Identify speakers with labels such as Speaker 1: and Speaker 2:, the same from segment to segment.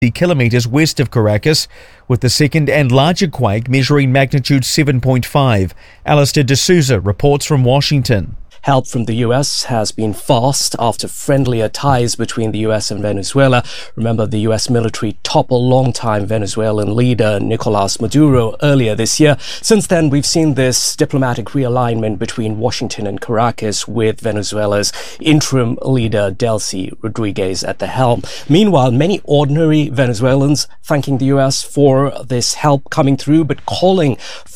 Speaker 1: kilometres west of Caracas, with the second and larger quake measuring magnitude 7.5. Alistair D'Souza reports from Washington.
Speaker 2: Help from the US has been fast after friendlier ties between the US and Venezuela. Remember, the US military toppled longtime Venezuelan leader Nicolas Maduro earlier this year. Since then, we've seen this diplomatic realignment between Washington and Caracas, with Venezuela's interim leader Delcy Rodriguez at the helm. Meanwhile, many ordinary Venezuelans thanking the US for this help coming through, but calling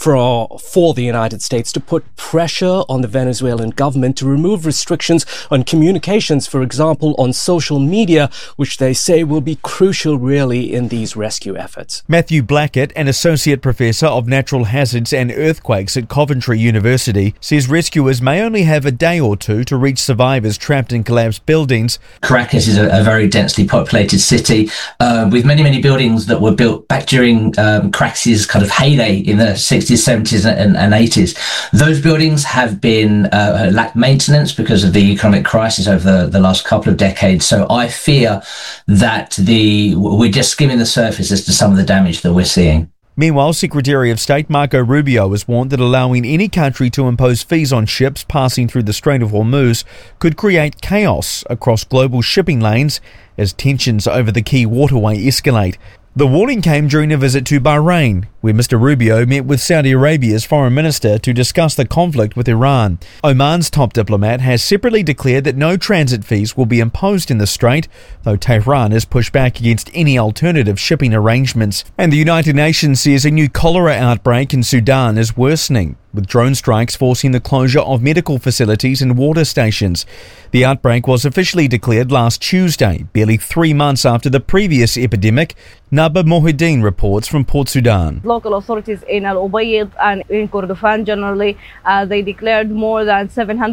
Speaker 2: for the United States to put pressure on the Venezuelan government to remove restrictions on communications, for example, on social media, which they say will be crucial really in these rescue efforts.
Speaker 1: Matthew Blackett, an associate professor of natural hazards and earthquakes at Coventry University, says rescuers may only have a day or two to reach survivors trapped in collapsed buildings.
Speaker 3: Caracas is a very densely populated city with many buildings that were built back during Caracas' kind of heyday in the 60s, 70s and 80s. Those buildings have been lacked maintenance because of the economic crisis over the last couple of decades. So I fear that we're just skimming the surface as to some of the damage that we're seeing.
Speaker 1: Meanwhile, Secretary of State Marco Rubio has warned that allowing any country to impose fees on ships passing through the Strait of Hormuz could create chaos across global shipping lanes as tensions over the key waterway escalate. The warning came during a visit to Bahrain, where Mr. Rubio met with Saudi Arabia's foreign minister to discuss the conflict with Iran. Oman's top diplomat has separately declared that no transit fees will be imposed in the strait, though Tehran has pushed back against any alternative shipping arrangements. And the United Nations says a new cholera outbreak in Sudan is worsening, with drone strikes forcing the closure of medical facilities and water stations. The outbreak was officially declared last Tuesday, barely 3 months after the previous epidemic. Naba Mohideen reports from Port Sudan.
Speaker 4: Local authorities in Al Ubaid and in Kordofan generally, they declared more than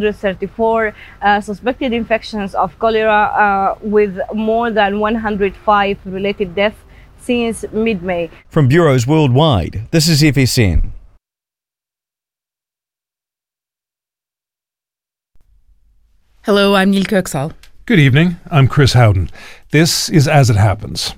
Speaker 4: 734 suspected infections of cholera, with more than 105 related deaths since mid-May.
Speaker 1: From bureaus worldwide, this is FSN.
Speaker 5: Hello, I'm Neil Kirksall.
Speaker 6: Good evening, I'm Chris Howden. This is As It Happens.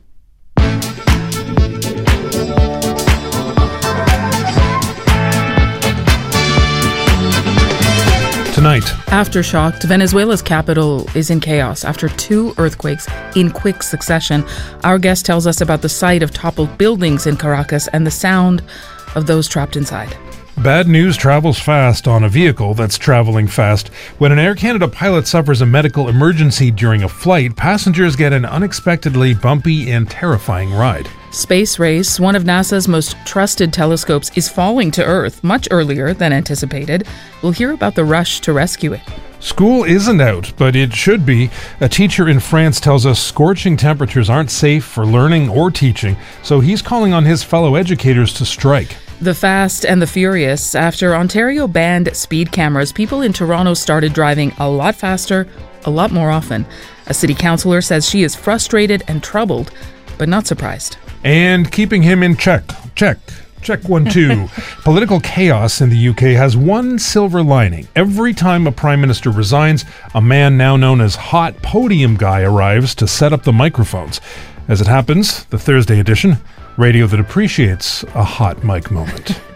Speaker 6: Tonight,
Speaker 5: Aftershock, Venezuela's capital is in chaos after 2 earthquakes in quick succession. Our guest tells us about the sight of toppled buildings in Caracas and the sound of those trapped inside.
Speaker 6: bad news travels fast on a vehicle that's traveling fast. When an Air Canada pilot suffers a medical emergency during a flight, passengers get an unexpectedly bumpy and terrifying ride.
Speaker 5: Space Race, one of NASA's most trusted telescopes, is falling to Earth much earlier than anticipated. We'll hear about the rush to rescue it.
Speaker 6: School isn't out, but it should be. A teacher in France tells us scorching temperatures aren't safe for learning or teaching, so he's calling on his fellow educators to strike.
Speaker 5: The Fast and the Furious. After Ontario banned speed cameras, people in Toronto started driving a lot faster, a lot more often. A city councillor says she is frustrated and troubled, but not surprised.
Speaker 6: And keeping him in check. Check 1, 2. Political chaos in the UK has one silver lining. Every time a prime minister resigns, a man now known as Hot Podium Guy arrives to set up the microphones. As it happens, the Thursday edition, radio that appreciates a hot mic moment.